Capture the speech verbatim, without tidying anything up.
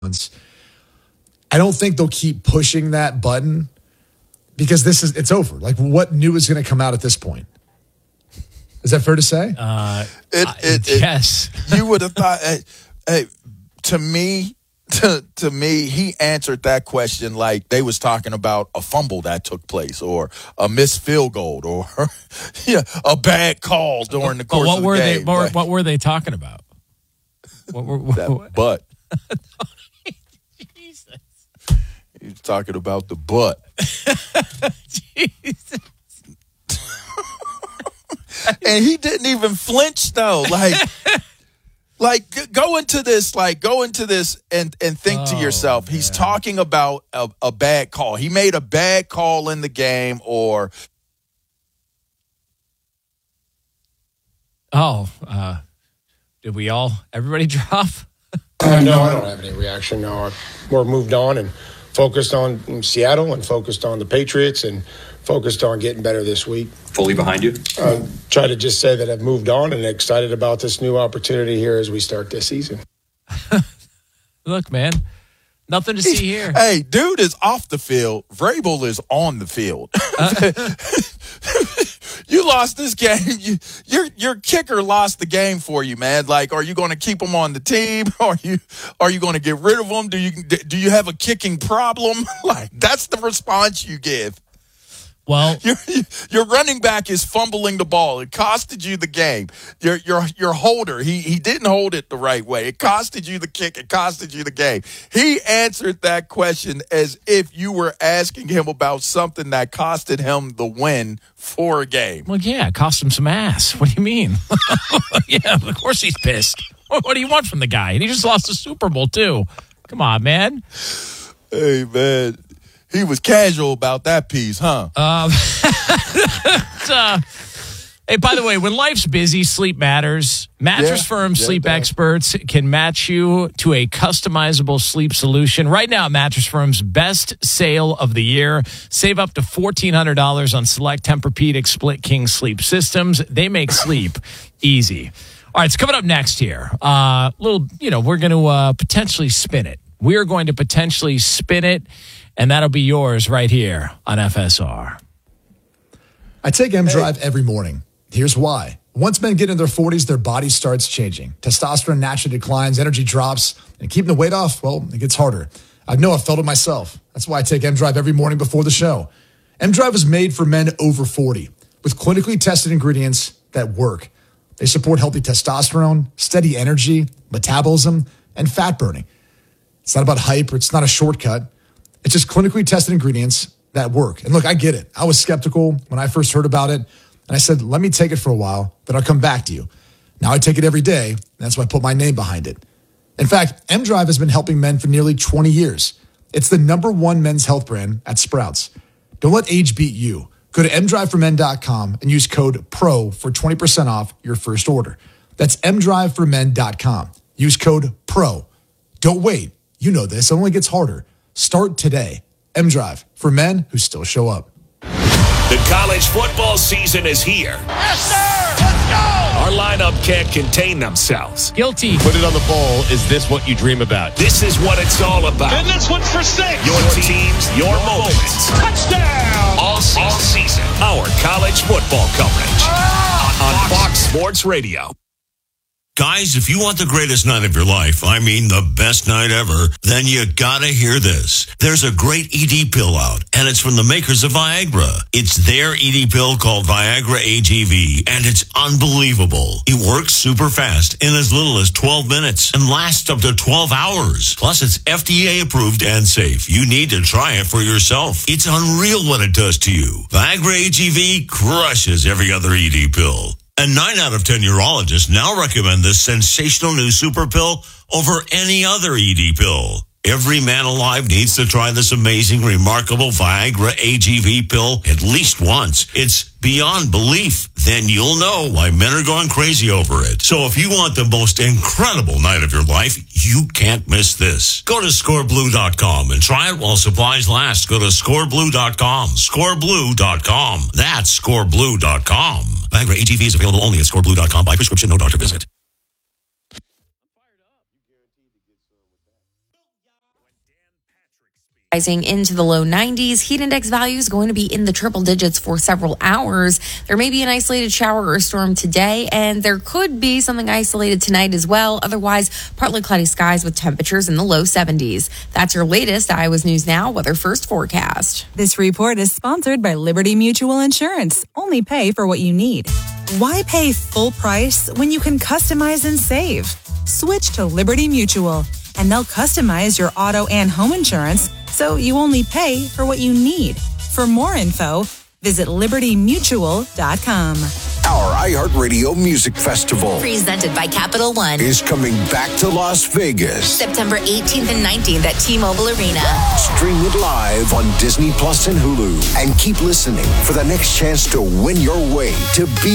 I don't think they'll keep pushing that button because this is it's over. Like, what new is going to come out at this point? Is that fair to say? Uh, it, it, it, yes. You would have thought. Hey, hey, to me, to, to me, he answered that question like they was talking about a fumble that took place, or a missed field goal, or yeah, a bad call during the course what of the were game. They, what, like, what were they talking about? What were what, that butt? Jesus. He was talking about the butt. Jesus. And he didn't even flinch though. Like, like go into this, like go into this and, and think oh, to yourself, he's man. talking about a, a bad call. He made a bad call in the game, or. Oh, uh, did we all, everybody drop? Uh, no, I don't have any reaction. No, we're moved on and focused on Seattle and focused on the Patriots and focused on getting better this week. Fully behind you? Uh, try to just say that I've moved on and excited about this new opportunity here as we start this season. Look, man, nothing to see here. Hey, dude is off the field. Vrabel is on the field. Uh- You lost this game. You, your your kicker lost the game for you, man. Like, are you going to keep him on the team? Are you are you going to get rid of him? Do you do you have a kicking problem? Like, that's the response you give. Well, your your running back is fumbling the ball. It costed you the game. Your your your holder, he he didn't hold it the right way. It costed you the kick. It costed you the game. He answered that question as if you were asking him about something that costed him the win for a game. Well, yeah, it cost him some ass. What do you mean? Yeah, of course he's pissed. What, what do you want from the guy? And he just lost the Super Bowl too. Come on, man. Hey, man. He was casual about that piece, huh? Um, uh, hey, by the way, when life's busy, sleep matters. Mattress yeah, Firm yeah, sleep yeah. experts can match you to a customizable sleep solution. Right now, Mattress Firm's best sale of the year. Save up to fourteen hundred dollars on select Tempur-Pedic Split King sleep systems. They make sleep easy. All right, it's coming up next here. Uh, little, you know, we're going to uh, potentially spin it. We're going to potentially spin it. And that'll be yours right here on F S R. I take M Drive hey. every morning. Here's why. Once men get in their forties, their body starts changing. Testosterone naturally declines, energy drops, and keeping the weight off, well, it gets harder. I know I've felt it myself. That's why I take M Drive every morning before the show. M Drive is made for men over forty with clinically tested ingredients that work. They support healthy testosterone, steady energy, metabolism, and fat burning. It's not about hype or it's not a shortcut. It's just clinically tested ingredients that work. And look, I get it. I was skeptical when I first heard about it. And I said, let me take it for a while, then I'll come back to you. Now I take it every day. And that's why I put my name behind it. In fact, M Drive has been helping men for nearly twenty years. It's the number one men's health brand at Sprouts. Don't let age beat you. Go to m drive for men dot com and use code PRO for twenty percent off your first order. That's m drive for men dot com. Use code PRO. Don't wait. You know this. It only gets harder. Start today. M Drive for men who still show up. The college football season is here. Yes, sir! Let's go! Our lineup can't contain themselves. Guilty. Put it on the bowl. Is this what you dream about? This is what it's all about. And this one's for six. Your teams, your moments. Touchdown! All season. All season. Our college football coverage oh! on Fox Sports Radio. Guys, if you want the greatest night of your life, I mean the best night ever, then you gotta hear this. There's a great E D pill out, and it's from the makers of Viagra. It's their E D pill called Viagra A G V, and it's unbelievable. It works super fast in as little as twelve minutes and lasts up to twelve hours. Plus, it's F D A approved and safe. You need to try it for yourself. It's unreal what it does to you. Viagra A G V crushes every other E D pill. And nine out of ten urologists now recommend this sensational new super pill over any other E D pill. Every man alive needs to try this amazing, remarkable Viagra A G V pill at least once. It's beyond belief. Then you'll know why men are going crazy over it. So if you want the most incredible night of your life, you can't miss this. Go to score blue dot com and try it while supplies last. Go to score blue dot com. score blue dot com. That's score blue dot com. Viagra A G V is available only at score blue dot com by prescription, no doctor visit. rising into the low nineties. Heat index value is going to be in the triple digits for several hours. There may be an isolated shower or storm today, and there could be something isolated tonight as well. Otherwise, partly cloudy skies with temperatures in the low seventies. That's your latest Iowa's News Now Weather First forecast. This report is sponsored by Liberty Mutual Insurance. Only pay for what you need. Why pay full price when you can customize and save? Switch to Liberty Mutual, and they'll customize your auto and home insurance so you only pay for what you need. For more info, visit liberty mutual dot com. Our iHeartRadio Music Festival, presented by Capital One, is coming back to Las Vegas. September eighteenth and nineteenth at T-Mobile Arena. Stream it live on Disney Plus and Hulu. And keep listening for the next chance to win your way to be